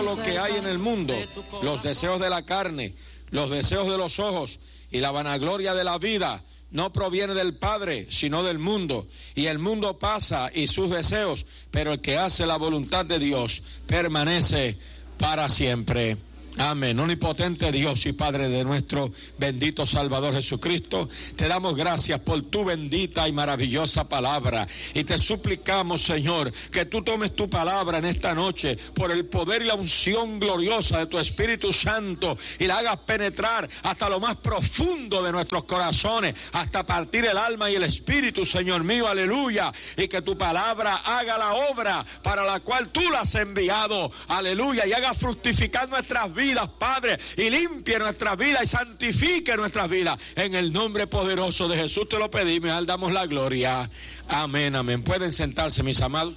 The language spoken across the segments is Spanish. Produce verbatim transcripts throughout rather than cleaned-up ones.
lo que hay en el mundo, los deseos de la carne, los deseos de los ojos y la vanagloria de la vida, no proviene del Padre, sino del mundo. Y el mundo pasa y sus deseos, pero el que hace la voluntad de Dios permanece para siempre. Amén. Omnipotente Dios y Padre de nuestro bendito Salvador Jesucristo, te damos gracias por tu bendita y maravillosa palabra, y te suplicamos, Señor, que tú tomes tu palabra en esta noche por el poder y la unción gloriosa de tu Espíritu Santo, y la hagas penetrar hasta lo más profundo de nuestros corazones, hasta partir el alma y el espíritu, Señor mío, aleluya, y que tu palabra haga la obra para la cual tú la has enviado, aleluya, y haga fructificar nuestras vidas, Padre, y limpie nuestras vidas y santifique nuestras vidas. En el nombre poderoso de Jesús te lo pedimos y al damos la gloria. Amén, amén. Pueden sentarse, mis amados.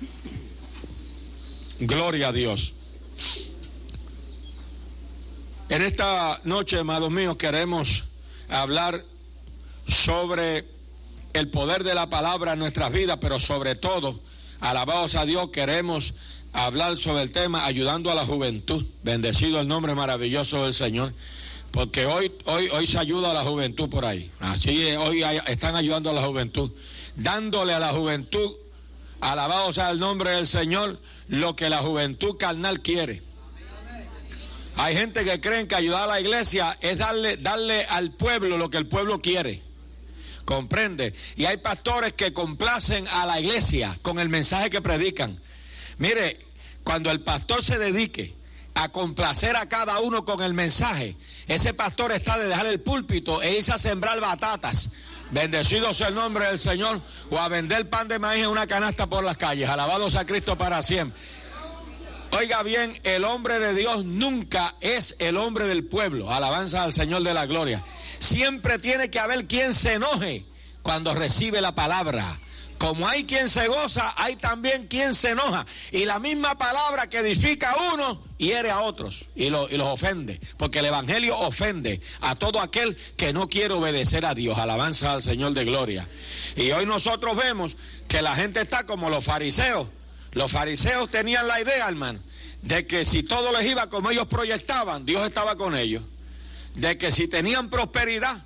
Gloria a Dios. En esta noche, amados míos, queremos hablar sobre el poder de la palabra en nuestras vidas, pero sobre todo, alabados a Dios, queremos hablar sobre el tema ayudando a la juventud. Bendecido el nombre maravilloso del Señor, porque hoy hoy hoy se ayuda a la juventud por ahí. Así es, hoy hay, están ayudando a la juventud, dándole a la juventud, alabado sea el nombre del Señor, lo que la juventud carnal quiere. Hay gente que creen que ayudar a la iglesia es darle darle al pueblo lo que el pueblo quiere. ¿Comprende? Y hay pastores que complacen a la iglesia con el mensaje que predican. Mire, cuando el pastor se dedique a complacer a cada uno con el mensaje, ese pastor está de dejar el púlpito e irse a sembrar batatas, bendecido sea el nombre del Señor, o a vender pan de maíz en una canasta por las calles. Alabado sea Cristo para siempre. Oiga bien, el hombre de Dios nunca es el hombre del pueblo. Alabanza al Señor de la gloria. Siempre tiene que haber quien se enoje cuando recibe la palabra. Como hay quien se goza, hay también quien se enoja. Y la misma palabra que edifica a uno, hiere a otros y, lo, y los ofende. Porque el Evangelio ofende a todo aquel que no quiere obedecer a Dios. Alabanza al Señor de gloria. Y hoy nosotros vemos que la gente está como los fariseos. Los fariseos tenían la idea, hermano, de que si todo les iba como ellos proyectaban, Dios estaba con ellos. De que si tenían prosperidad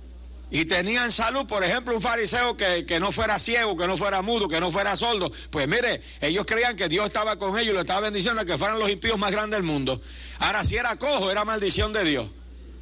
y tenían salud, por ejemplo, un fariseo que, que no fuera ciego, que no fuera mudo, que no fuera sordo, pues mire, ellos creían que Dios estaba con ellos y lo estaba bendiciendo, que fueran los impíos más grandes del mundo. Ahora, si era cojo, era maldición de Dios.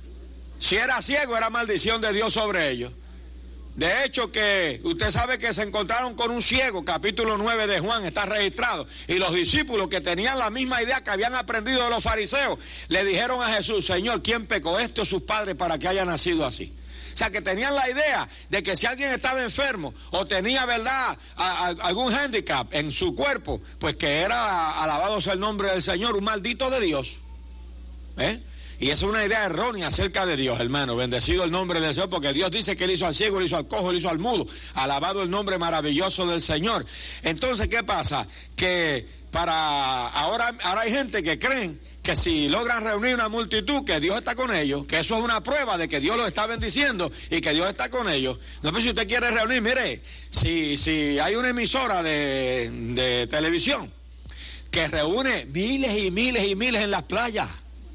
Si era ciego, era maldición de Dios sobre ellos. De hecho, que usted sabe que se encontraron con un ciego, capítulo nueve de Juan, está registrado, y los discípulos que tenían la misma idea que habían aprendido de los fariseos, le dijeron a Jesús: Señor, ¿quién pecó, este o sus padres, para que haya nacido así? O sea, que tenían la idea de que si alguien estaba enfermo o tenía, verdad, a, a, algún hándicap en su cuerpo, pues que era, alabado sea el nombre del Señor, un maldito de Dios. ¿Eh? Y esa es una idea errónea acerca de Dios, hermano. Bendecido el nombre del Señor, porque Dios dice que Él hizo al ciego, Él hizo al cojo, Él hizo al mudo. Alabado el nombre maravilloso del Señor. Entonces, ¿qué pasa? Que para ahora, ahora hay gente que creen que si logran reunir una multitud, que Dios está con ellos, que eso es una prueba de que Dios los está bendiciendo y que Dios está con ellos. No sé si usted quiere reunir, mire, si, si hay una emisora de, de televisión que reúne miles y miles y miles en las playas,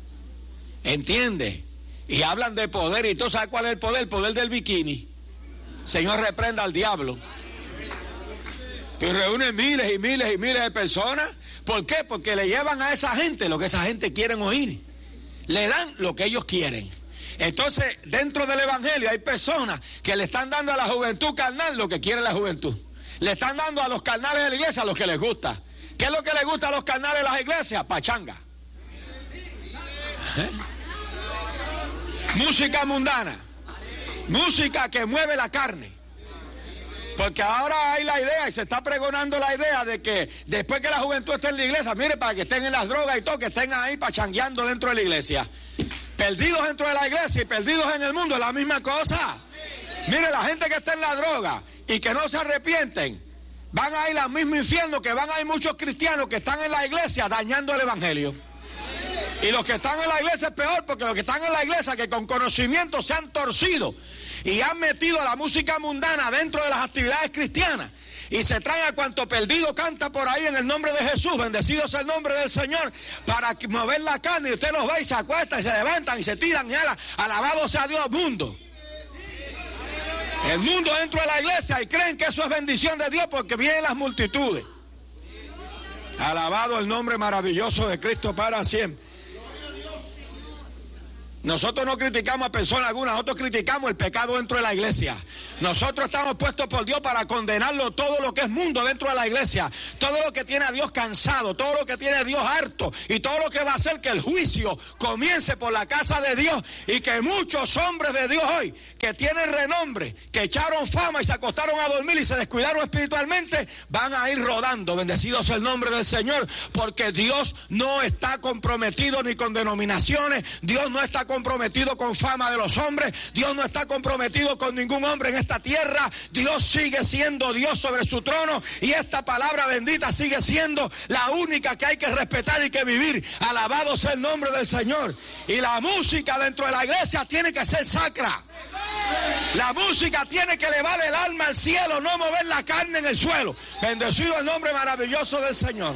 ¿entiende? Y hablan de poder, y tú sabes cuál es el poder, el poder del bikini. Señor, reprenda al diablo. Y reúne miles y miles y miles de personas. ¿Por qué? Porque le llevan a esa gente lo que esa gente quiere oír. Le dan lo que ellos quieren. Entonces, dentro del Evangelio hay personas que le están dando a la juventud carnal lo que quiere la juventud. Le están dando a los carnales de la iglesia lo que les gusta. ¿Qué es lo que les gusta a los carnales de las iglesias? Pachanga. ¿Eh? Música mundana. Música que mueve la carne. Porque ahora hay la idea y se está pregonando la idea de que después que la juventud esté en la iglesia, mire, para que estén en las drogas y todo, que estén ahí pachangueando dentro de la iglesia. Perdidos dentro de la iglesia y perdidos en el mundo es la misma cosa. Mire, la gente que está en la droga y que no se arrepienten, van a ir al mismo infierno que van a ir muchos cristianos que están en la iglesia dañando el evangelio. Y los que están en la iglesia es peor, porque los que están en la iglesia que con conocimiento se han torcido y han metido la música mundana dentro de las actividades cristianas y se traen a cuanto perdido canta por ahí en el nombre de Jesús, bendecido sea el nombre del Señor, para mover la carne, y usted los ve y se acuestan y se levantan y se tiran y ala, alabado sea Dios mundo. El mundo dentro de la iglesia y creen que eso es bendición de Dios porque vienen las multitudes. Alabado el nombre maravilloso de Cristo para siempre. Nosotros no criticamos a persona alguna, nosotros criticamos el pecado dentro de la iglesia. Nosotros estamos puestos por Dios para condenarlo todo lo que es mundo dentro de la iglesia, todo lo que tiene a Dios cansado, todo lo que tiene a Dios harto y todo lo que va a hacer que el juicio comience por la casa de Dios y que muchos hombres de Dios hoy que tienen renombre, que echaron fama y se acostaron a dormir y se descuidaron espiritualmente, van a ir rodando, bendecido sea el nombre del Señor, porque Dios no está comprometido ni con denominaciones, Dios no está comprometido con fama de los hombres, Dios no está comprometido con ningún hombre en esta tierra, Dios sigue siendo Dios sobre su trono y esta palabra bendita sigue siendo la única que hay que respetar y que vivir. Alabado sea el nombre del Señor. Y la música dentro de la iglesia tiene que ser sacra. La música tiene que elevar el alma al cielo, no mover la carne en el suelo. Bendecido el nombre maravilloso del Señor.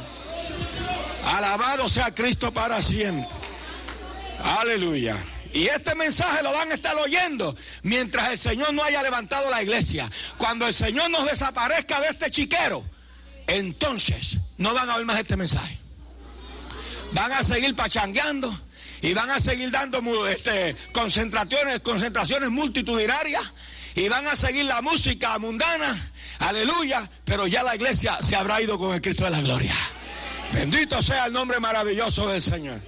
Alabado sea Cristo para siempre. Aleluya. Y este mensaje lo van a estar oyendo mientras el Señor no haya levantado la iglesia. Cuando el Señor nos desaparezca de este chiquero, entonces no van a oír más este mensaje. Van a seguir pachangueando y van a seguir dando este, concentraciones, concentraciones multitudinarias y van a seguir la música mundana, aleluya, pero ya la iglesia se habrá ido con el Cristo de la gloria. Bendito sea el nombre maravilloso del Señor.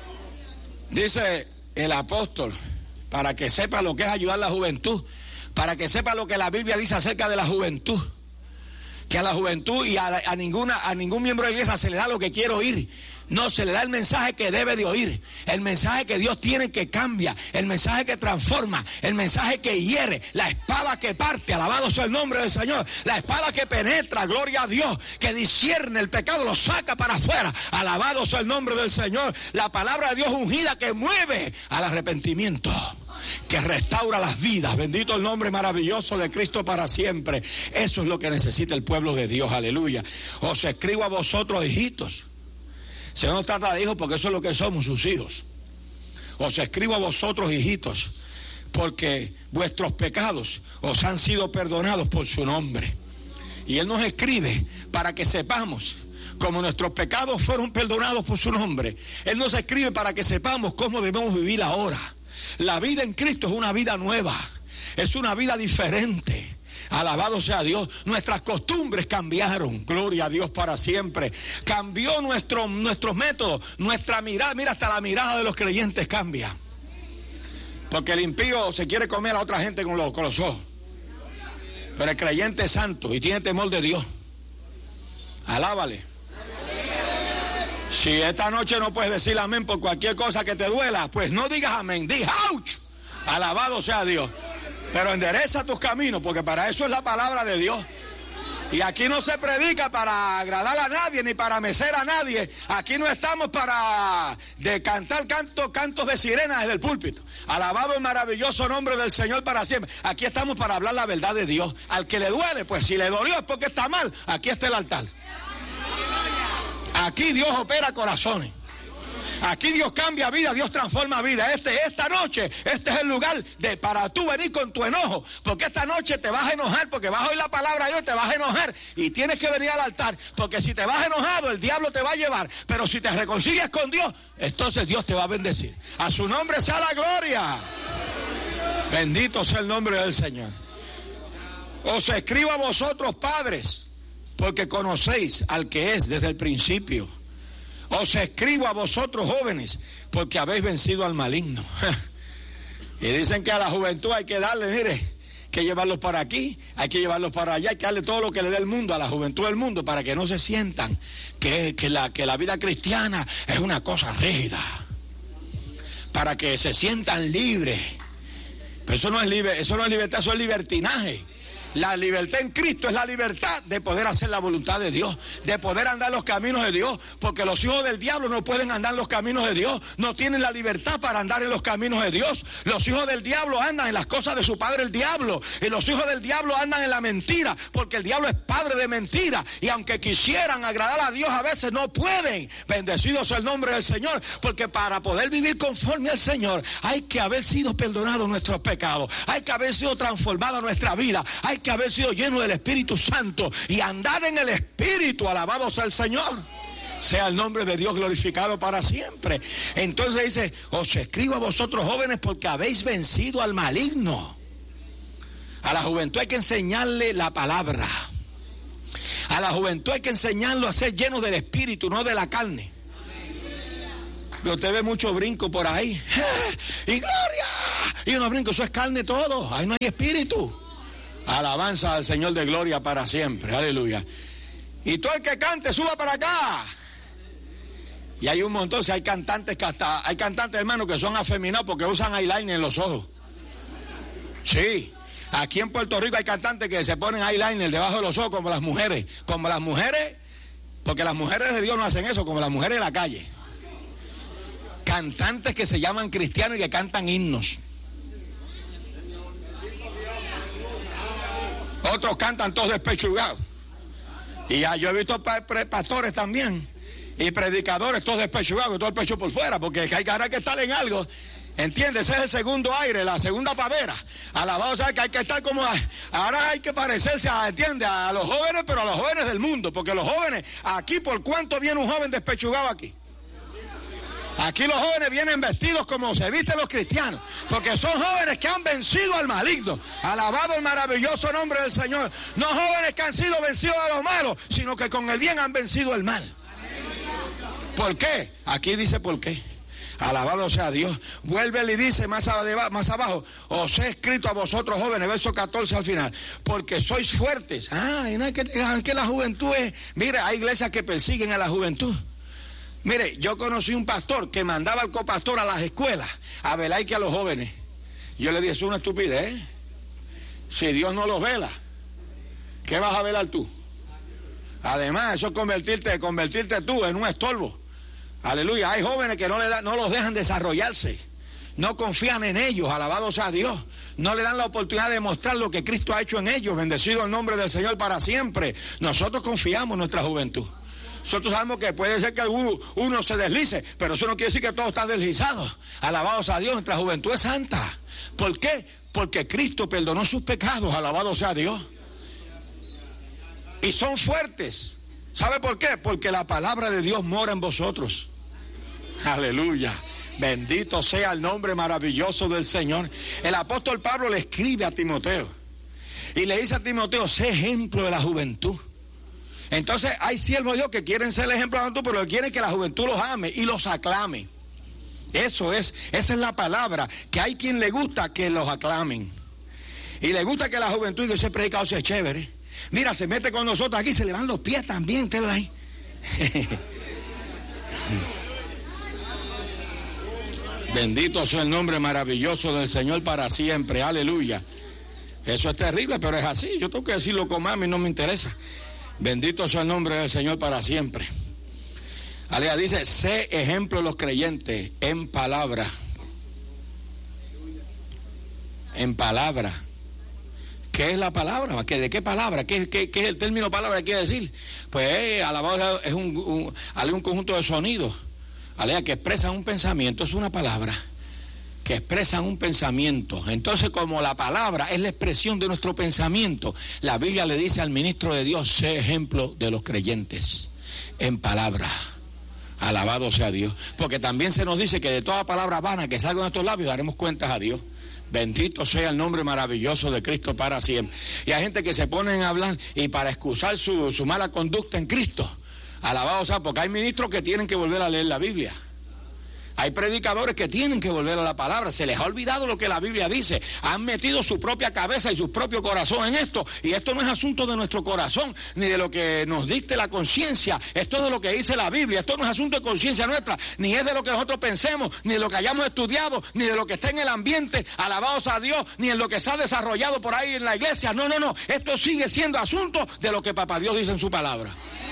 Dice el apóstol, para que sepa lo que es ayudar a la juventud, para que sepa lo que la Biblia dice acerca de la juventud, que a la juventud y a, a ninguna a ningún miembro de la iglesia se le da lo que quiere oír. No, se le da el mensaje que debe de oír, el mensaje que Dios tiene que cambia, el mensaje que transforma, el mensaje que hiere, la espada que parte, alabado sea el nombre del Señor, la espada que penetra, gloria a Dios, que discierne el pecado, lo saca para afuera, alabado sea el nombre del Señor, la palabra de Dios ungida que mueve al arrepentimiento, que restaura las vidas, bendito el nombre maravilloso de Cristo para siempre. Eso es lo que necesita el pueblo de Dios, aleluya. Os escribo a vosotros, hijitos. Se no trata de hijos porque eso es lo que somos, sus hijos. Os escribo a vosotros, hijitos, porque vuestros pecados os han sido perdonados por su nombre. Y Él nos escribe para que sepamos, como nuestros pecados fueron perdonados por su nombre, Él nos escribe para que sepamos cómo debemos vivir ahora. La vida en Cristo es una vida nueva, es una vida diferente. Alabado sea Dios. Nuestras costumbres cambiaron, gloria a Dios para siempre. Cambió nuestro, nuestros métodos, nuestra mirada. Mira, hasta la mirada de los creyentes cambia, porque el impío se quiere comer a otra gente con los, con los ojos, pero el creyente es santo y tiene temor de Dios. Alábale. Si esta noche no puedes decir amén por cualquier cosa que te duela, pues no digas amén, di ouch. Alabado sea Dios. Pero endereza tus caminos, porque para eso es la palabra de Dios. Y aquí no se predica para agradar a nadie, ni para mecer a nadie. Aquí no estamos para de cantar cantos, cantos de sirena desde el púlpito. Alabado el maravilloso nombre del Señor para siempre. Aquí estamos para hablar la verdad de Dios. Al que le duele, pues si le dolió es porque está mal. Aquí está el altar. Aquí Dios opera corazones. Aquí Dios cambia vida, Dios transforma vida. Este, esta noche, este es el lugar de para tú venir con tu enojo, porque esta noche te vas a enojar, porque vas a oír la palabra de Dios, te vas a enojar y tienes que venir al altar, porque si te vas enojado, el diablo te va a llevar, pero si te reconcilias con Dios, entonces Dios te va a bendecir. A su nombre sea la gloria. Bendito sea el nombre del Señor. Os escribo a vosotros, padres, porque conocéis al que es desde el principio. Os escribo a vosotros, jóvenes, porque habéis vencido al maligno. Y dicen que a la juventud hay que darle, mire, que llevarlos para aquí, hay que llevarlos para allá, hay que darle todo lo que le dé el mundo a la juventud del mundo para que no se sientan que, que, la, que la vida cristiana es una cosa rígida, para que se sientan libres. Pero eso no es libre, eso no es libertad, eso es libertinaje. La libertad en Cristo es la libertad de poder hacer la voluntad de Dios, de poder andar los caminos de Dios, porque los hijos del diablo no pueden andar los caminos de Dios, no tienen la libertad para andar en los caminos de Dios. Los hijos del diablo andan en las cosas de su padre el diablo, y los hijos del diablo andan en la mentira, porque el diablo es padre de mentira, y aunque quisieran agradar a Dios a veces no pueden. Bendecido sea el nombre del Señor, porque para poder vivir conforme al Señor hay que haber sido perdonados nuestros pecados, hay que haber sido transformada nuestra vida, hay que haber sido lleno del Espíritu Santo y andar en el Espíritu. Alabado sea el Señor, sea el nombre de Dios glorificado para siempre. Entonces dice: os escribo a vosotros jóvenes porque habéis vencido al maligno. A la juventud hay que enseñarle la palabra. A la juventud hay que enseñarlo a ser lleno del Espíritu, no de la carne. Que usted ve mucho brinco por ahí, y gloria, y unos brincos, eso es carne todo, ahí no hay espíritu. Alabanza al Señor de gloria para siempre, aleluya. Y todo el que cante, suba para acá. Y hay un montón, si hay cantantes que hasta, hay cantantes, hermanos, que son afeminados porque usan eyeliner en los ojos. Sí, aquí en Puerto Rico hay cantantes que se ponen eyeliner debajo de los ojos como las mujeres, como las mujeres, porque las mujeres de Dios no hacen eso, como las mujeres de la calle. Cantantes que se llaman cristianos y que cantan himnos. Otros cantan todos despechugados. Y ya yo he visto pa pastores también y predicadores todos despechugados, todo el pecho por fuera, porque hay que, hay que estar en algo. ¿Entiendes? Ese es el segundo aire, la segunda pavera. Alabado sea que hay que estar como... Ahora hay que parecerse a, ¿entiendes? A los jóvenes, pero a los jóvenes del mundo. Porque los jóvenes, aquí, ¿por cuánto viene un joven despechugado aquí? Aquí los jóvenes vienen vestidos como se visten los cristianos, porque son jóvenes que han vencido al maligno. Alabado el maravilloso nombre del Señor. No jóvenes que han sido vencidos a los malos, sino que con el bien han vencido el mal. ¿Por qué? Aquí dice por qué. Alabado sea Dios. Vuelve y dice más, abajo, más abajo: os he escrito a vosotros jóvenes, verso catorce al final, porque sois fuertes. Ah, y no es que, es que la juventud es... Mire, hay iglesias que persiguen a la juventud. Mire, yo conocí un pastor que mandaba al copastor a las escuelas a velar que a los jóvenes. Yo le dije: es una estupidez. Si Dios no los vela, ¿qué vas a velar tú? Además, eso es convertirte, convertirte tú en un estorbo. Aleluya. Hay jóvenes que no, le da, no los dejan desarrollarse, no confían en ellos. Alabado sea Dios. No le dan la oportunidad de mostrar lo que Cristo ha hecho en ellos. Bendecido el nombre del Señor para siempre. Nosotros confiamos en nuestra juventud. Nosotros sabemos que puede ser que uno, uno se deslice, pero eso no quiere decir que todos están deslizados. Alabados a Dios, nuestra juventud es santa. ¿Por qué? Porque Cristo perdonó sus pecados. Alabados sea Dios. Y son fuertes. ¿Sabe por qué? Porque la palabra de Dios mora en vosotros. Aleluya. Bendito sea el nombre maravilloso del Señor. El apóstol Pablo le escribe a Timoteo y le dice a Timoteo: sé ejemplo de la juventud. Entonces hay siervos de Dios que quieren ser el ejemplo de la juventud, pero quieren que la juventud los ame y los aclame. Eso es, esa es la palabra, que hay quien le gusta que los aclamen. Y le gusta que la juventud, y que ese predicador sea chévere. Mira, se mete con nosotros aquí, se le van los pies también, te lo ahí. Bendito sea el nombre maravilloso del Señor para siempre, aleluya. Eso es terrible, pero es así. Yo tengo que decirlo como a mí, no me interesa. Bendito sea el nombre del Señor para siempre. Aleluya. Dice: sé ejemplo de los creyentes en palabra. En palabra. ¿Qué es la palabra? ¿Qué, ¿De qué palabra? ¿Qué, qué, qué es el término palabra que quiere decir? Pues eh, alabado es un, un, un conjunto de sonidos, aleluya, que expresan un pensamiento. Es una palabra que expresan un pensamiento. Entonces, como la palabra es la expresión de nuestro pensamiento, la Biblia le dice al ministro de Dios: sé ejemplo de los creyentes en palabra. Alabado sea Dios. Porque también se nos dice que de toda palabra vana que salga de nuestros labios daremos cuentas a Dios. Bendito sea el nombre maravilloso de Cristo para siempre. Y hay gente que se ponen a hablar y para excusar su, su mala conducta en Cristo. Alabado sea, porque hay ministros que tienen que volver a leer la Biblia. Hay predicadores que tienen que volver a la palabra, se les ha olvidado lo que la Biblia dice, han metido su propia cabeza y su propio corazón en esto, y esto no es asunto de nuestro corazón, ni de lo que nos dicte la conciencia, esto es de lo que dice la Biblia, esto no es asunto de conciencia nuestra, ni es de lo que nosotros pensemos, ni de lo que hayamos estudiado, ni de lo que está en el ambiente, alabados a Dios, ni en lo que se ha desarrollado por ahí en la iglesia, no, no, no, esto sigue siendo asunto de lo que Papá Dios dice en su palabra.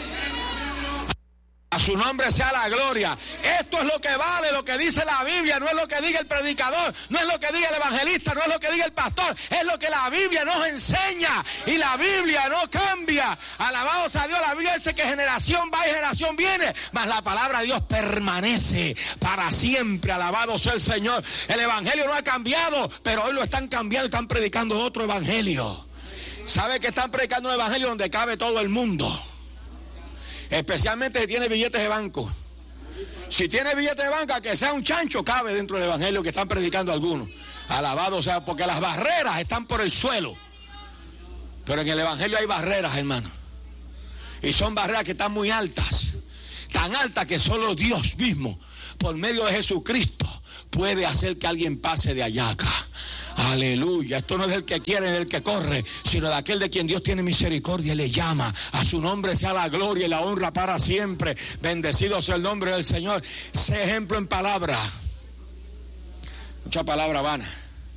A su nombre sea la gloria. Esto es lo que vale, lo que dice la Biblia, no es lo que diga el predicador, no es lo que diga el evangelista, no es lo que diga el pastor, es lo que la Biblia nos enseña, y la Biblia no cambia. Alabados a Dios, la Biblia dice que generación va y generación viene, mas la palabra de Dios permanece para siempre. Alabado sea el Señor. El evangelio no ha cambiado, pero hoy lo están cambiando y están predicando otro evangelio. ¿Sabe que están predicando un evangelio donde cabe todo el mundo? Especialmente si tiene billetes de banco. Si tiene billetes de banco, que sea un chancho, cabe dentro del evangelio que están predicando algunos. Alabado sea, porque las barreras están por el suelo. Pero en el evangelio hay barreras, hermano. Y son barreras que están muy altas. Tan altas que solo Dios mismo, por medio de Jesucristo, puede hacer que alguien pase de allá acá. Aleluya. Esto no es del que quiere, es del que corre, sino de aquel de quien Dios tiene misericordia y le llama. A su nombre sea la gloria y la honra para siempre. Bendecido sea el nombre del Señor. Sé ejemplo en palabra. Mucha palabra vana.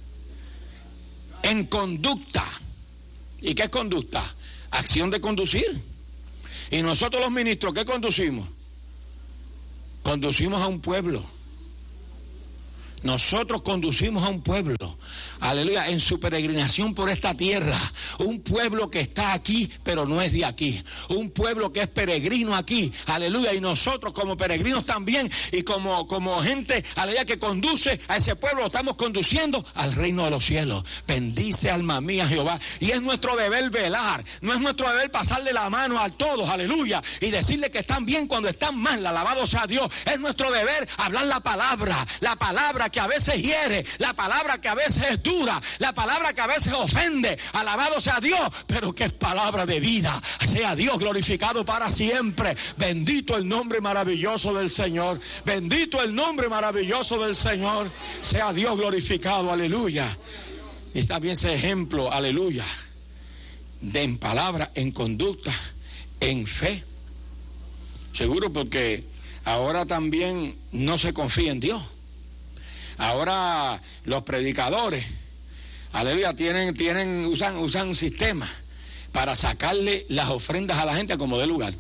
En conducta. ¿Y qué es conducta? Acción de conducir. Y nosotros los ministros, ¿qué conducimos? Conducimos a un pueblo. Nosotros conducimos a un pueblo, aleluya, en su peregrinación por esta tierra, un pueblo que está aquí, pero no es de aquí, un pueblo que es peregrino aquí, aleluya, y nosotros como peregrinos también, y como, como gente, aleluya, que conduce a ese pueblo, lo estamos conduciendo al reino de los cielos. Bendice alma mía Jehová, y es nuestro deber velar, no es nuestro deber pasarle la mano a todos, aleluya, y decirle que están bien cuando están mal, alabado sea Dios. Es nuestro deber hablar la palabra, la palabra que a veces hiere, la palabra que a veces es dura, la palabra que a veces ofende, alabado sea Dios, pero que es palabra de vida. Sea Dios glorificado para siempre. Bendito el nombre maravilloso del Señor, bendito el nombre maravilloso del Señor. Sea Dios glorificado, aleluya. Y está bien ese ejemplo, aleluya, de en palabra, en conducta, en fe. Seguro, porque ahora también no se confía en Dios. Ahora los predicadores, aleluya, tienen, tienen, usan, usan sistemas para sacarle las ofrendas a la gente como de lugar.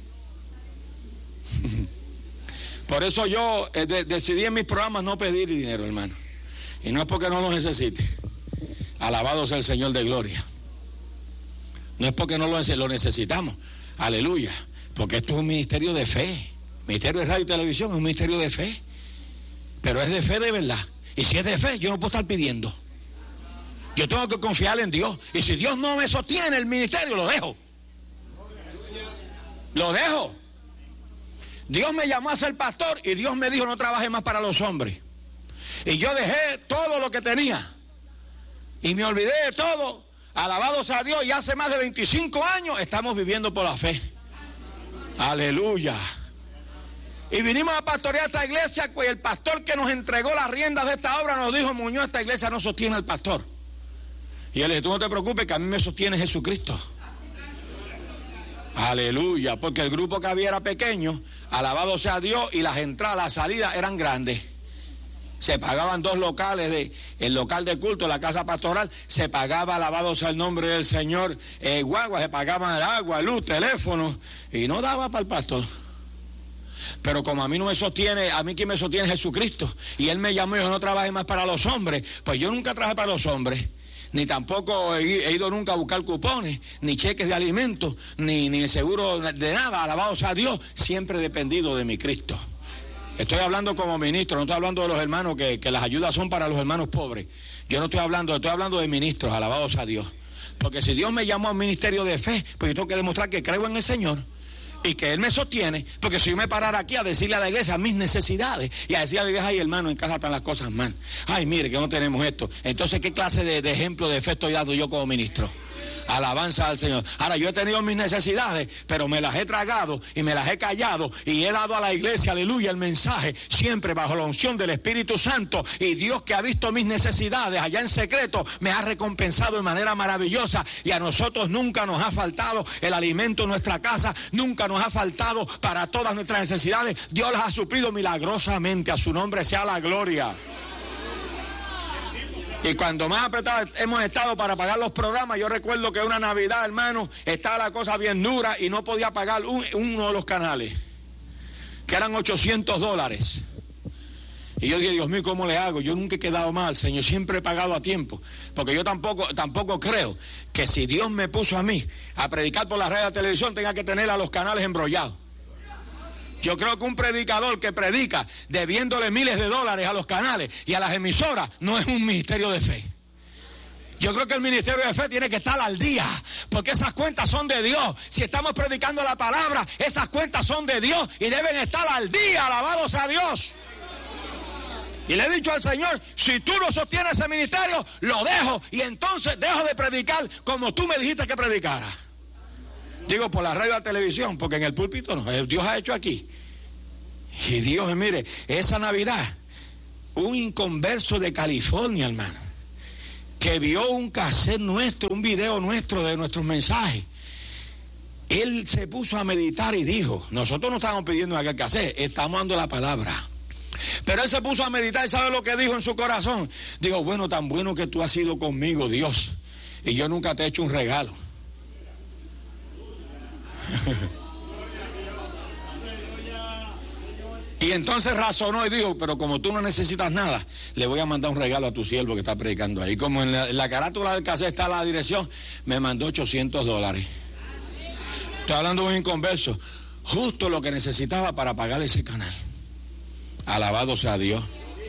Por eso yo eh, de, decidí en mis programas no pedir dinero, hermano. Y no es porque no lo necesite. Alabado sea el Señor de gloria. No es porque no lo, lo necesitamos. Aleluya. Porque esto es un ministerio de fe. Ministerio de radio y televisión es un ministerio de fe. Pero es de fe de verdad. Y si es de fe, yo no puedo estar pidiendo. Yo tengo que confiar en Dios. Y si Dios no me sostiene el ministerio, lo dejo. Lo dejo. Dios me llamó a ser pastor y Dios me dijo no trabaje más para los hombres. Y yo dejé todo lo que tenía. Y me olvidé de todo. Alabado sea Dios. Y hace más de veinticinco años estamos viviendo por la fe. Aleluya. Y vinimos a pastorear esta iglesia, pues el pastor que nos entregó las riendas de esta obra nos dijo: Muñoz, esta iglesia no sostiene al pastor. Y él le dije: tú no te preocupes, que a mí me sostiene Jesucristo. Aleluya, porque el grupo que había era pequeño, alabado sea Dios, y las entradas, las salidas eran grandes. Se pagaban dos locales, de, el local de culto, la casa pastoral, se pagaba, alabado sea el nombre del Señor, eh, guagua, se pagaban el agua, luz, teléfono, y no daba para el pastor. Pero como a mí no me sostiene, a mí quien me sostiene es Jesucristo, y Él me llamó y yo no trabaje más para los hombres, pues yo nunca trabajé para los hombres, ni tampoco he, he ido nunca a buscar cupones, ni cheques de alimentos, ni, ni seguro de nada, alabado sea Dios, siempre he dependido de mi Cristo. Estoy hablando como ministro, no estoy hablando de los hermanos que, que las ayudas son para los hermanos pobres. Yo no estoy hablando, estoy hablando de ministros, alabado sea Dios. Porque si Dios me llamó a un ministerio de fe, pues yo tengo que demostrar que creo en el Señor y que Él me sostiene, porque si yo me parara aquí a decirle a la iglesia mis necesidades y a decirle a la iglesia: ay, hermano, en casa están las cosas mal, ay, mire que no tenemos esto, entonces ¿qué clase de, de ejemplo de fe estoy dando yo como ministro? Alabanza al Señor. Ahora, yo he tenido mis necesidades, pero me las he tragado y me las he callado y he dado a la iglesia, aleluya, el mensaje, siempre bajo la unción del Espíritu Santo. Y Dios, que ha visto mis necesidades allá en secreto, me ha recompensado de manera maravillosa. Y a nosotros nunca nos ha faltado el alimento en nuestra casa, nunca nos ha faltado para todas nuestras necesidades. Dios las ha suplido milagrosamente. A su nombre sea la gloria. Y cuando más apretados hemos estado para pagar los programas, yo recuerdo que una Navidad, hermano, estaba la cosa bien dura y no podía pagar un, uno de los canales, que eran ochocientos dólares. Y yo dije, Dios mío, ¿cómo le hago? Yo nunca he quedado mal, Señor, siempre he pagado a tiempo. Porque yo tampoco, tampoco creo que si Dios me puso a mí a predicar por la radio de televisión, tenga que tener a los canales embrollados. Yo creo que un predicador que predica debiéndole miles de dólares a los canales y a las emisoras no es un ministerio de fe. Yo creo que el ministerio de fe tiene que estar al día, porque esas cuentas son de Dios. Si estamos predicando la palabra, esas cuentas son de Dios y deben estar al día. Alabados a Dios. Y le he dicho al Señor, si tú no sostienes ese ministerio, lo dejo y entonces dejo de predicar como tú me dijiste que predicara. Digo, por la radio y la televisión, porque en el púlpito no. Dios ha hecho aquí. Y Dios, mire, esa Navidad, un inconverso de California, hermano, que vio un cassette nuestro, un video nuestro de nuestros mensajes. Él se puso a meditar y dijo, nosotros no estamos pidiendo aquel cassette, estamos dando la palabra. Pero él se puso a meditar y ¿sabe lo que dijo en su corazón? Dijo, bueno, tan bueno que tú has sido conmigo, Dios, y yo nunca te he hecho un regalo. Y entonces razonó y dijo, pero como tú no necesitas nada, le voy a mandar un regalo a tu siervo que está predicando ahí. Como en la, en la carátula del cassette está la dirección, me mandó ochocientos dólares. Estoy hablando de un inconverso, justo lo que necesitaba para pagar ese canal. Alabado sea Dios.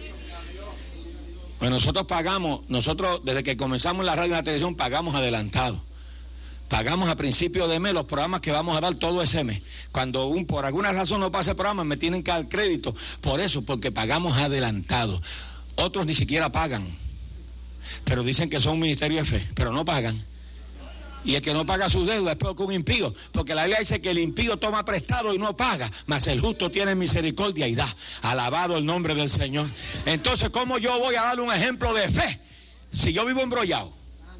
Pues nosotros pagamos, nosotros desde que comenzamos la radio y la televisión pagamos adelantado. Pagamos a principio de mes los programas que vamos a dar todo ese mes. Cuando un, por alguna razón no pasa el programa, me tienen que dar crédito. Por eso, porque pagamos adelantado. Otros ni siquiera pagan. Pero dicen que son un ministerio de fe, pero no pagan. Y el que no paga sus deudas es peor que un impío. Porque la Biblia dice que el impío toma prestado y no paga. Mas el justo tiene misericordia y da. Alabado el nombre del Señor. Entonces, ¿cómo yo voy a darle un ejemplo de fe si yo vivo embrollado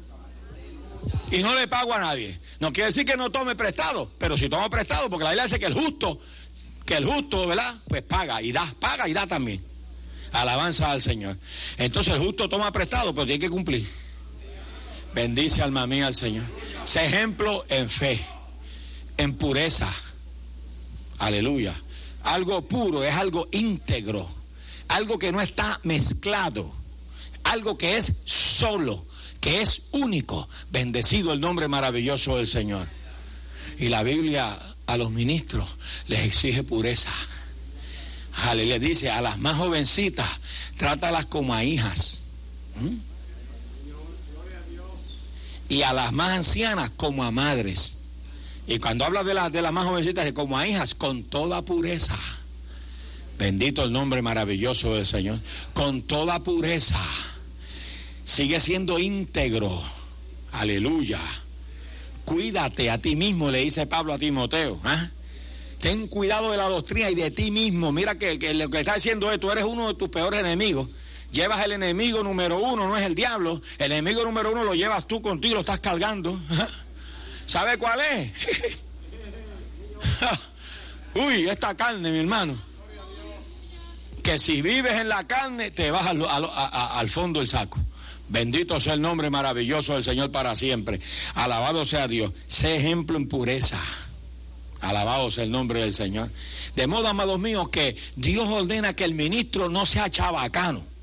y no le pago a nadie? No quiere decir que no tome prestado, pero si tomo prestado, porque la Biblia dice que el justo, que el justo, ¿verdad? Pues paga y da, paga y da también. Alabanza al Señor. Entonces el justo toma prestado, pero tiene que cumplir. Bendice alma mía al Señor. Sé ejemplo en fe, en pureza. Aleluya. Algo puro es algo íntegro, algo que no está mezclado, algo que es solo, que es único. Bendecido el nombre maravilloso del Señor. Y la Biblia a los ministros les exige pureza. Le dice a las más jovencitas, trátalas como a hijas. ¿Mm? Y a las más ancianas como a madres. Y cuando habla de, la, de las más jovencitas, de como a hijas, con toda pureza. Bendito el nombre maravilloso del Señor. Con toda pureza. Sigue siendo íntegro. Aleluya. Cuídate a ti mismo, le dice Pablo a Timoteo. ¿eh? Ten cuidado de la doctrina y de ti mismo. Mira que, que lo que está diciendo es, tú eres uno de tus peores enemigos. Llevas el enemigo número uno, no es el diablo. El enemigo número uno lo llevas tú contigo, lo estás cargando. ¿Sabe cuál es? Uy, esta carne, mi hermano. Que si vives en la carne, te vas al, al, a, al fondo del saco. Bendito sea el nombre maravilloso del Señor para siempre. Alabado sea Dios. Sé ejemplo en pureza. Alabado sea el nombre del Señor. De modo, amados míos, que Dios ordena que el ministro no sea chabacano.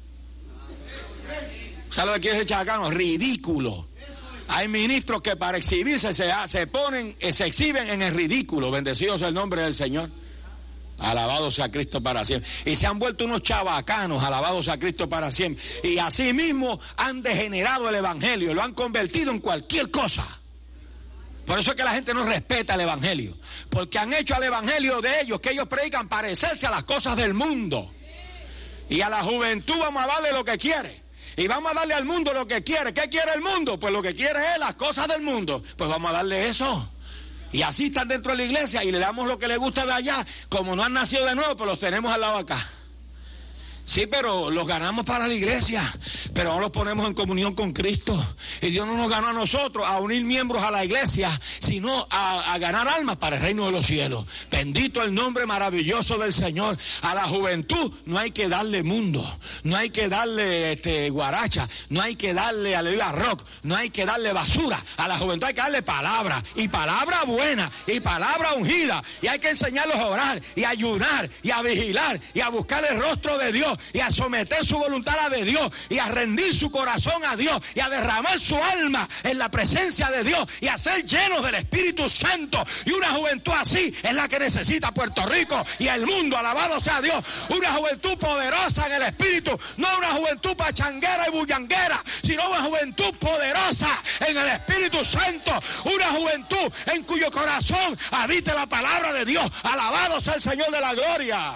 ¿Sabe lo que es el chabacano? Ridículo. Hay ministros que para exhibirse se, se ponen, se exhiben en el ridículo. Bendecido sea el nombre del Señor. Alabado sea Cristo para siempre. Y se han vuelto unos chabacanos, alabado sea Cristo para siempre. Y así mismo han degenerado el evangelio, lo han convertido en cualquier cosa. Por eso es que la gente no respeta el evangelio, porque han hecho al evangelio de ellos, que ellos predican, parecerse a las cosas del mundo. Y a la juventud vamos a darle lo que quiere. Y vamos a darle al mundo lo que quiere. ¿Qué quiere el mundo? Pues lo que quiere es las cosas del mundo. Pues vamos a darle eso. Y así están dentro de la iglesia y le damos lo que les gusta de allá. Como no han nacido de nuevo, pues los tenemos al lado acá. Sí, pero los ganamos para la iglesia, pero no los ponemos en comunión con Cristo. Y Dios no nos ganó a nosotros a unir miembros a la iglesia, sino a, a ganar almas para el reino de los cielos. Bendito el nombre maravilloso del Señor. A la juventud no hay que darle mundo, no hay que darle este, guaracha, no hay que darle aleluya rock, no hay que darle basura. A la juventud hay que darle palabra, y palabra buena, y palabra ungida. Y hay que enseñarlos a orar, y a ayunar, y a vigilar, y a buscar el rostro de Dios, y a someter su voluntad a la de Dios, y a rendir su corazón a Dios, y a derramar su alma en la presencia de Dios, y a ser llenos del Espíritu Santo. Y una juventud así es la que necesita Puerto Rico y el mundo, alabado sea Dios. Una juventud poderosa en el Espíritu, no una juventud pachanguera y bullanguera, sino una juventud poderosa en el Espíritu Santo, una juventud en cuyo corazón habita la palabra de Dios. Alabado sea el Señor de la gloria.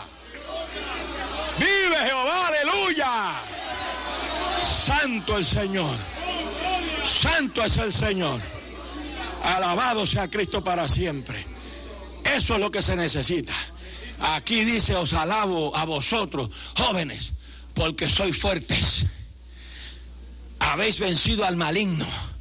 ¡Vive Jehová! ¡Aleluya! Santo el Señor. Santo es el Señor. Alabado sea Cristo para siempre. Eso es lo que se necesita. Aquí dice: os alabo a vosotros, jóvenes, porque sois fuertes. Habéis vencido al maligno.